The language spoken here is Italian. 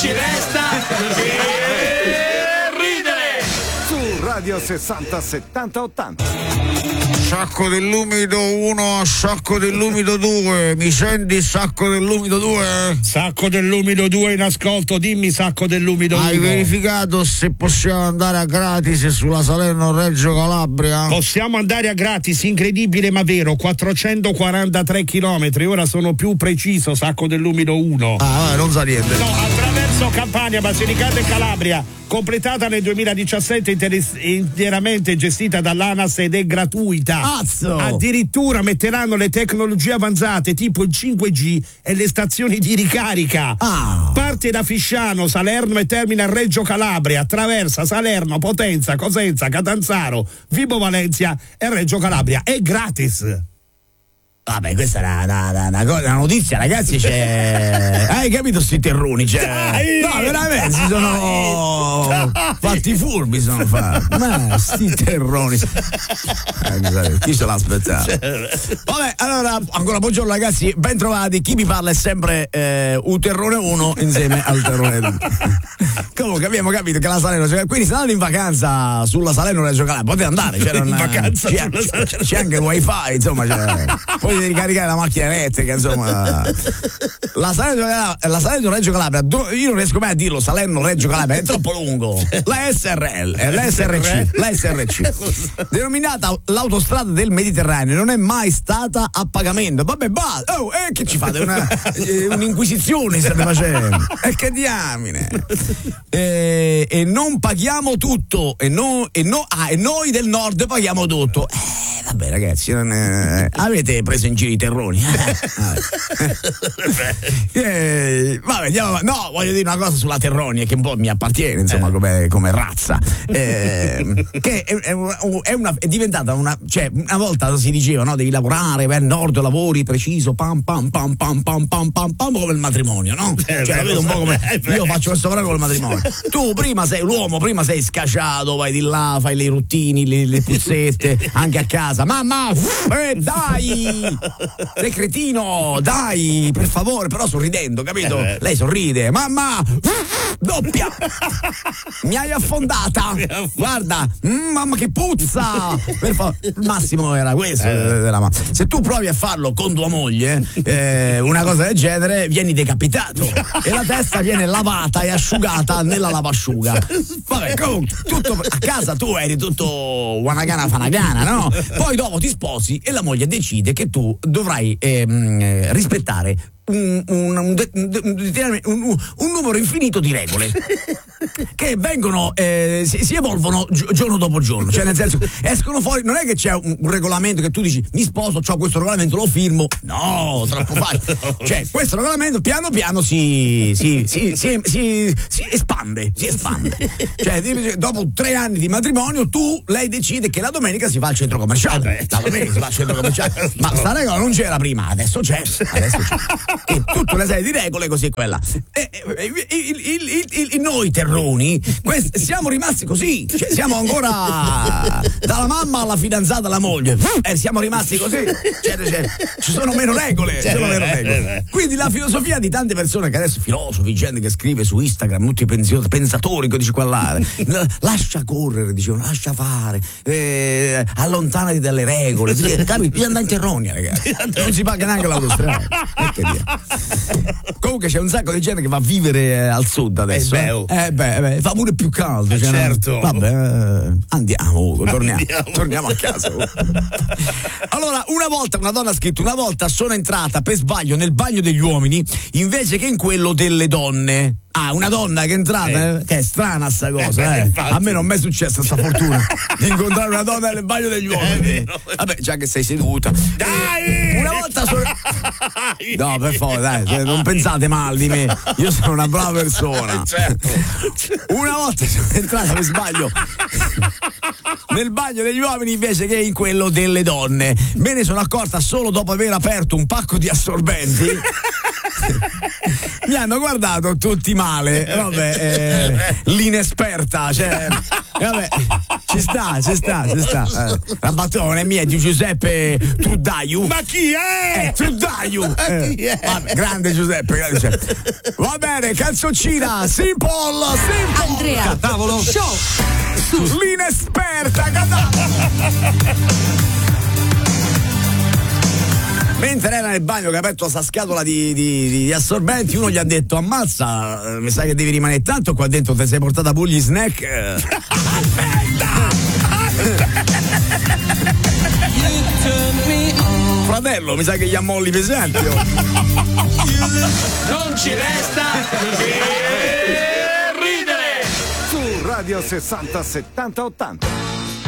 ci resta che ridere. Su Radio 60 70 80. Sacco dell'umido 1, sacco dell'umido 2, mi senti sacco dell'umido 2? Sacco dell'umido 2 in ascolto, dimmi sacco dell'umido 1. Hai verificato se possiamo andare a gratis sulla Salerno-Reggio Calabria? Possiamo andare a gratis, incredibile ma vero, 443 chilometri, ora sono più preciso, sacco dell'umido 1. Ah, non sa niente. No, attraverso Campania, Basilicata e Calabria, completata nel 2017, interamente gestita dall'ANAS ed è gratuita. Azzo! Addirittura metteranno le tecnologie avanzate tipo il 5G e le stazioni di ricarica. Parte da Fisciano, Salerno e termina a Reggio Calabria, attraversa Salerno, Potenza, Cosenza, Catanzaro, Vibo Valentia e Reggio Calabria. È gratis. Vabbè, questa è una notizia, ragazzi, c'è. Hai capito sti terroni? No, veramente si sono fatti furbi, sono fatti. Ma sti terroni. Chi se l'ha aspettato? Vabbè, allora, ancora buongiorno ragazzi, ben trovati. Chi mi parla è sempre un terrone 1 insieme al terrone 2. Comunque abbiamo capito che la Salerno, quindi se andate in vacanza sulla Salerno-Reggio Calabria, potete andare, in vacanza c'è anche il wifi, insomma, potete ricaricare la macchina elettrica, insomma. La Salerno-Reggio Calabria, io non riesco mai a dirlo, Salerno-Reggio Calabria, è troppo lungo. La SRC, denominata l'autostrada del Mediterraneo, non è mai stata a pagamento. Vabbè, che ci fate? Un'inquisizione state facendo? E che diamine! E non paghiamo tutto, e noi del nord paghiamo tutto. Vabbè ragazzi, avete preso in giro i terroni. Vabbè, andiamo. No, voglio dire una cosa sulla Terronia che un po' mi appartiene, insomma, come razza. Che è diventata una volta si diceva, no, devi lavorare, vai al nord, lavori preciso, pam pam pam pam pam pam pam pam, come il matrimonio, no? La vedo un po' come io faccio questo paragone con il matrimonio. Tu prima sei l'uomo, prima sei scacciato, vai di là, fai le ruttini, le puzzette, anche a casa. Mamma, dai, sei cretino, dai, per favore, però sorridendo, capito? Lei sorride, mamma, doppia, mi hai affondata, guarda, mamma che puzza, per favore. Il massimo era questo. Se tu provi a farlo con tua moglie, una cosa del genere, vieni decapitato e la testa viene lavata e asciugata nella lavasciuga. Vabbè, comunque, tutto a casa tu eri tutto wanagana fanagana, no? Poi dopo ti sposi e la moglie decide che tu dovrai rispettare un numero infinito di regole che vengono si evolvono giorno dopo giorno, cioè nel senso escono fuori, non è che c'è un regolamento che tu dici mi sposo, c'ho questo regolamento, lo firmo, no, troppo facile, cioè questo regolamento piano piano si espande, cioè dopo 3 anni di matrimonio lei decide che la domenica si fa al centro commerciale, la domenica si fa al centro commerciale, ma sta regola non c'era prima, adesso c'è. E tutta una serie di regole così e quella. Noi terroni siamo rimasti così, cioè siamo ancora dalla mamma alla fidanzata alla moglie, siamo rimasti così, ci sono meno regole, quindi la filosofia di tante persone che adesso, filosofi, gente che scrive su Instagram, tutti pensatori che dice qua lascia correre, dicevano, lascia fare, allontanati dalle regole, capito? Bisogna andare in terroni, ragazzi, non si paga neanche l'autostrada. Comunque c'è un sacco di gente che va a vivere al sud adesso. Fa pure più caldo, certo. Vabbè, andiamo, torniamo a casa. Allora, una donna ha scritto: una volta sono entrata per sbaglio nel bagno degli uomini invece che in quello delle donne. Una donna che è entrata, che è strana sta cosa, a me non mi è successa sta fortuna di incontrare una donna nel bagno degli uomini. Vabbè, già che sei seduta. Dai! Una volta sono. No, per favore, dai, non pensate male di me. Io sono una brava persona. Certo. Una volta sono entrata per sbaglio nel bagno degli uomini invece che in quello delle donne. Me ne sono accorta solo dopo aver aperto un pacco di assorbenti. Mi hanno guardato tutti male, vabbè, l'inesperta, cioè, vabbè, ci sta. La battuta non è mia, è di Giuseppe Truddaiu. Ma chi è? Truddaiu. Vabbè, grande Giuseppe. Va bene, canzoncina, Simple. Andrea, tavolo. Show. L'inesperta, mentre era nel bagno che ha aperto sta scatola di assorbenti, uno gli ha detto: ammazza, mi sa che devi rimanere tanto qua dentro, ti sei portata pure gli snack. Aspetta! Fratello, mi sa che gli ammolli pesanti. Non ci resta che ridere. Su Radio 60 70 80.